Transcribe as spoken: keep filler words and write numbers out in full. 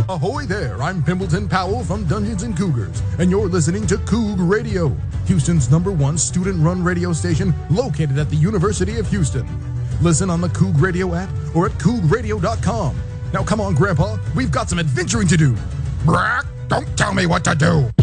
Ahoy there, I'm Pimbleton Powell from Dungeons and Cougars, and you're listening to Coug Radio, Houston's number one student-run radio station located at the University of Houston. Listen on the Coug Radio app or at coug radio dot com. Now come on, Grandpa, we've got some adventuring to do. Brack, don't tell me what to do.